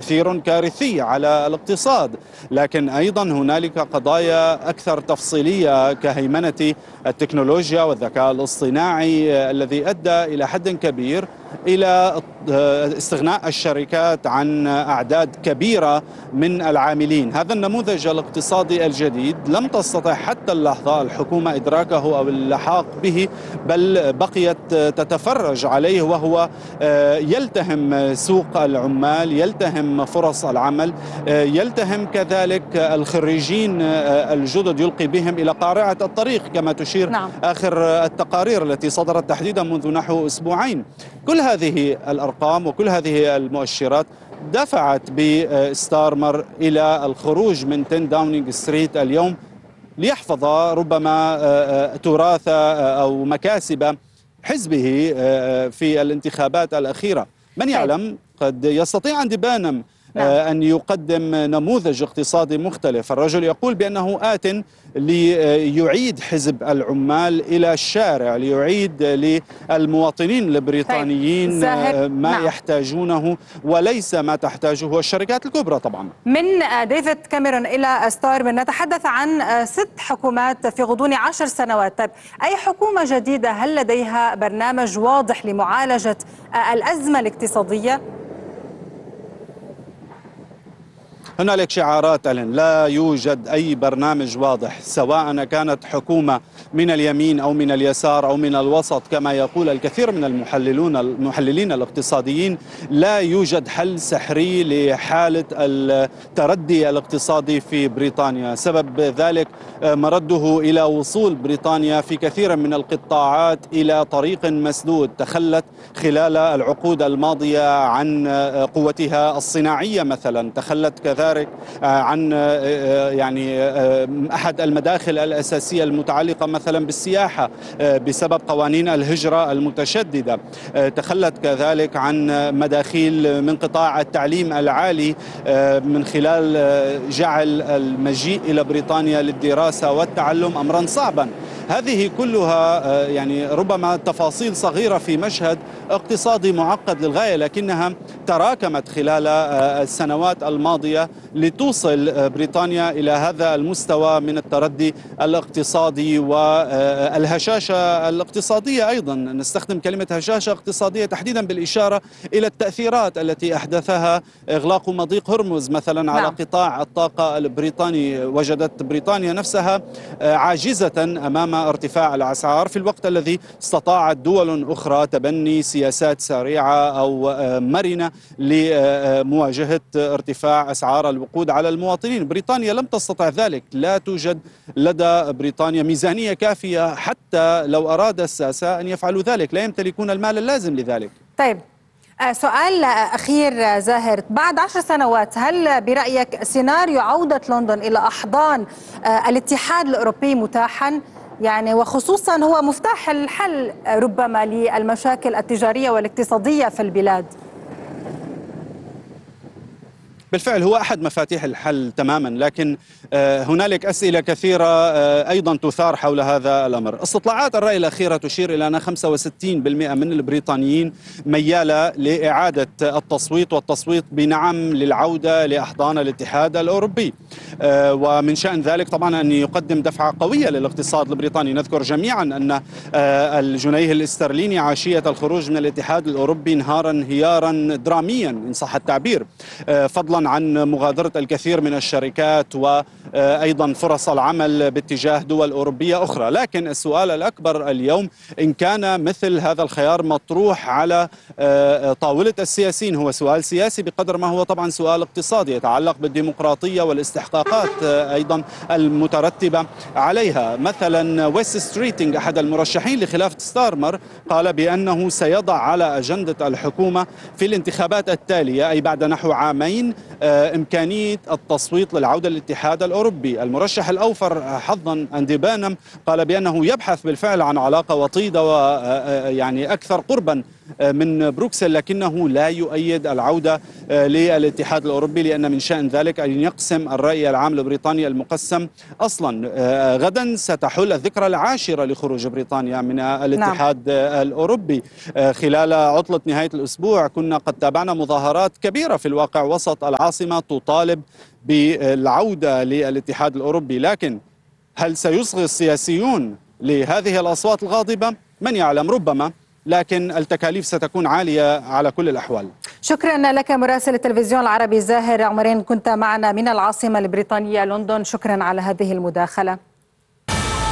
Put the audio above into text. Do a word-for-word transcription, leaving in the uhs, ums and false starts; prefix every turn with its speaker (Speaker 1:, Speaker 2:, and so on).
Speaker 1: تأثير كارثي على الاقتصاد. لكن أيضا هنالك قضايا أكثر تفصيلية كهيمنة التكنولوجيا والذكاء الاصطناعي الذي أدى إلى حد كبير إلى استغناء الشركات عن أعداد كبيرة من العاملين. هذا النموذج الاقتصادي الجديد لم تستطع حتى اللحظة الحكومة إدراكه أو اللحاق به، بل بقيت تتفرج عليه، وهو يلتهم سوق العمال، يلتهم فرص العمل، يلتهم كذلك الخريجين الجدد، يلقي بهم إلى قارعة الطريق كما تشير نعم. آخر التقارير التي صدرت تحديدا منذ نحو أسبوعين. كل هذه الأرقام وكل هذه المؤشرات دفعت بستارمر إلى الخروج من عشرة داونينغ ستريت اليوم ليحفظ ربما تراث أو مكاسب حزبه في الانتخابات الأخيرة. من يعلم، قد يستطيع أندي بانم نعم. أن يقدم نموذج اقتصادي مختلف. الرجل يقول بأنه آت ليعيد حزب العمال إلى الشارع، ليعيد للمواطنين البريطانيين ما نعم. يحتاجونه وليس ما تحتاجه الشركات الكبرى. طبعا
Speaker 2: من ديفيد كاميرون إلى ستارمر نتحدث عن ست حكومات في غضون عشر سنوات. طيب، أي حكومة جديدة هل لديها برنامج واضح لمعالجة الأزمة الاقتصادية؟
Speaker 1: هنالك شعارات ألين، لا يوجد أي برنامج واضح، سواء كانت حكومة من اليمين أو من اليسار أو من الوسط كما يقول الكثير من المحللون المحللين الاقتصاديين. لا يوجد حل سحري لحالة التردي الاقتصادي في بريطانيا. سبب ذلك مرده إلى وصول بريطانيا في كثير من القطاعات إلى طريق مسدود. تخلت خلال العقود الماضية عن قوتها الصناعية مثلا، تخلت كذلك عن يعني أحد المداخل الأساسية المتعلقة مثلا بالسياحة بسبب قوانين الهجرة المتشددة. تخلت كذلك عن مداخيل من قطاع التعليم العالي من خلال جعل المجيء إلى بريطانيا للدراسة والتعلم أمرا صعبا. هذه كلها يعني ربما تفاصيل صغيرة في مشهد اقتصادي معقد للغاية، لكنها تراكمت خلال السنوات الماضية لتوصل بريطانيا إلى هذا المستوى من التردي الاقتصادي والهشاشة الاقتصادية. أيضا نستخدم كلمة هشاشة اقتصادية تحديدا بالإشارة إلى التأثيرات التي أحدثها إغلاق مضيق هرمز مثلا على قطاع الطاقة البريطاني. وجدت بريطانيا نفسها عاجزة أمام ارتفاع الأسعار في الوقت الذي استطاعت دول أخرى تبني سياسات سريعة أو مرنة لمواجهة ارتفاع أسعار الوقود على المواطنين. بريطانيا لم تستطع ذلك. لا توجد لدى بريطانيا ميزانية كافية حتى لو أراد الساسة أن يفعلوا ذلك، لا يمتلكون المال اللازم لذلك.
Speaker 2: طيب، سؤال أخير زاهر، بعد عشر سنوات هل برأيك سيناريو عودة لندن إلى أحضان الاتحاد الأوروبي متاحا؟ يعني وخصوصا هو مفتاح الحل ربما للمشاكل التجارية والاقتصادية في البلاد.
Speaker 1: بالفعل هو أحد مفاتيح الحل تماما، لكن هنالك أسئلة كثيرة أيضا تثار حول هذا الأمر. استطلاعات الرأي الأخيرة تشير إلى أن خمسة وستين بالمئة من البريطانيين ميالة لإعادة التصويت والتصويت بنعم للعودة لأحضان الاتحاد الأوروبي. ومن شأن ذلك طبعا أن يقدم دفعة قوية للاقتصاد البريطاني. نذكر جميعا أن الجنيه الاسترليني عشية الخروج من الاتحاد الأوروبي انهار انهيارا دراميا إن صح التعبير، فضلا عن مغادرة الكثير من الشركات وأيضا فرص العمل باتجاه دول أوروبية أخرى. لكن السؤال الأكبر اليوم إن كان مثل هذا الخيار مطروح على طاولة السياسيين، هو سؤال سياسي بقدر ما هو طبعا سؤال اقتصادي يتعلق بالديمقراطية والاستحقاقات أيضا المترتبة عليها. مثلا ويست ستريتنج أحد المرشحين لخلافة ستارمر قال بأنه سيضع على أجندة الحكومة في الانتخابات التالية أي بعد نحو عامين إمكانية التصويت للعودة للاتحاد الأوروبي. المرشح الأوفر حظا أندي بانم قال بأنه يبحث بالفعل عن علاقة وطيدة ويعني أكثر قربا من بروكسل، لكنه لا يؤيد العودة للاتحاد الأوروبي، لأن من شأن ذلك أن يقسم الرأي العام البريطاني المقسم. أصلا غدا ستحل الذكرى العاشرة لخروج بريطانيا من الاتحاد نعم. الأوروبي. خلال عطلة نهاية الأسبوع كنا قد تابعنا مظاهرات كبيرة في الواقع وسط العاصمة تطالب بالعودة للاتحاد الأوروبي، لكن هل سيصغي السياسيون لهذه الأصوات الغاضبة؟ من يعلم، ربما، لكن التكاليف ستكون عالية على كل الأحوال.
Speaker 2: شكرا لك مراسل التلفزيون العربي زاهر عمرين، كنت معنا من العاصمة البريطانية لندن. شكرا على هذه المداخلة.